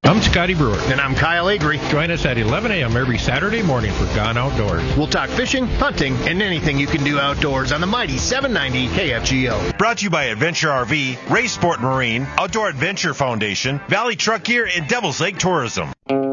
I'm Scotty Brewer. And I'm Kyle Avery. Join us at 11 a.m. every Saturday morning for Gone Outdoors. We'll talk fishing, hunting, and anything you can do outdoors on the mighty 790 KFGO. Brought to you by Adventure RV, Ray Sport Marine, Outdoor Adventure Foundation, Valley Truck Gear, and Devil's Lake Tourism.